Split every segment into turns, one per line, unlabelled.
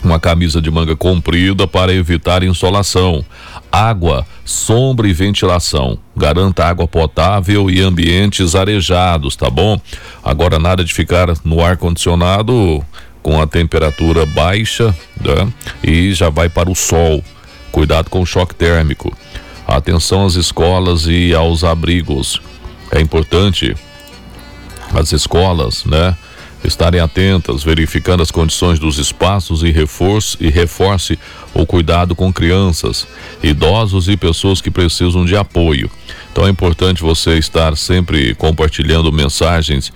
uma camisa de manga comprida para evitar insolação, água, sombra e ventilação. Garanta água potável e ambientes arejados, tá bom? Agora nada de ficar no ar-condicionado com a temperatura baixa, né? E já vai para o sol. Cuidado com o choque térmico. Atenção às escolas e aos abrigos. É importante as escolas, né, estarem atentas, verificando as condições dos espaços e reforce o cuidado com crianças, idosos e pessoas que precisam de apoio. Então é importante você estar sempre compartilhando mensagens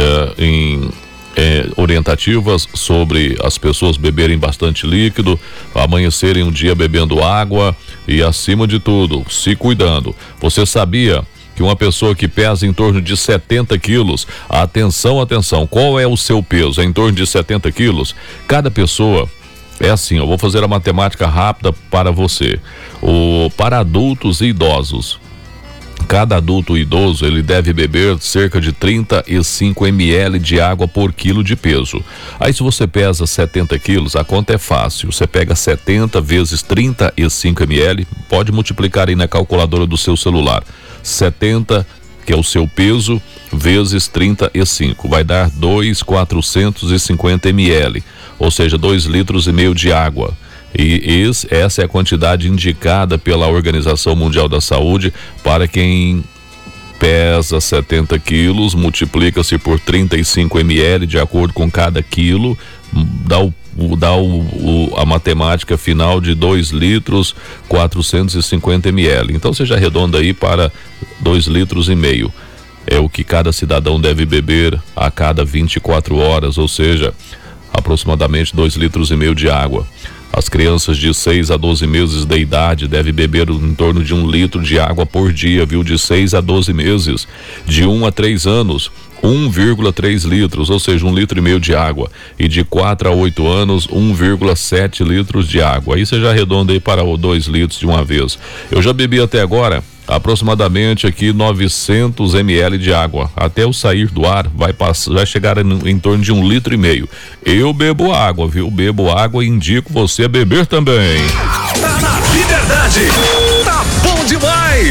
orientativas sobre as pessoas beberem bastante líquido, amanhecerem um dia bebendo água e, acima de tudo, se cuidando. Você sabia que uma pessoa que pesa em torno de 70 quilos, atenção, qual é o seu peso? É em torno de 70 quilos? Cada pessoa, é assim, eu vou fazer a matemática rápida para você. Para adultos e idosos, cada adulto e idoso, ele deve beber cerca de 35 ml de água por quilo de peso. Aí se você pesa 70 quilos, a conta é fácil. Você pega 70 vezes 35 ml, pode multiplicar aí na calculadora do seu celular. 70, que é o seu peso, vezes 35, vai dar 2.450 ml, ou seja, 2,5 litros de água. E essa é a quantidade indicada pela Organização Mundial da Saúde para quem pesa 70 quilos, multiplica-se por 35 ml de acordo com cada quilo, dá a matemática final de 2,450 litros. Então você já arredonda aí para 2,5 litros. É o que cada cidadão deve beber a cada 24 horas, ou seja, aproximadamente 2,5 litros de água. As crianças de 6 a 12 meses de idade devem beber em torno de 1 litro de água por dia, viu? De 6 a 12 meses. De 1 a 3 anos, 1,3 litros, ou seja, 1,5 litro de água. E de 4 a 8 anos, 1,7 litros de água. Aí você já arredonda aí para 2 litros de uma vez. Eu já bebi até agora aproximadamente aqui 900 ml de água. Até eu sair do ar vai chegar em torno de 1,5 litro. Eu bebo água, viu? Bebo água e indico você a beber também.
Tá na Liberdade, tá bom demais.